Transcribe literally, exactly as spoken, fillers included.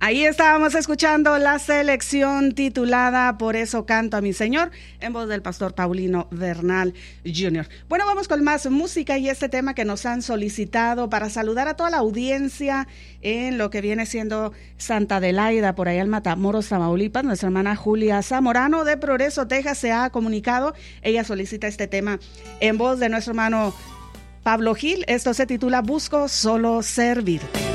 Ahí estábamos escuchando la selección titulada Por eso canto a mi Señor, en voz del pastor Paulino Bernal junior Bueno, vamos con más música y este tema que nos han solicitado para saludar a toda la audiencia en lo que viene siendo Santa Adelaida, por allá en Matamoros, Tamaulipas. Nuestra hermana Julia Zamorano de Progreso, Texas, se ha comunicado. Ella solicita este tema en voz de nuestro hermano Pablo Gil. Esto se titula Busco solo servir.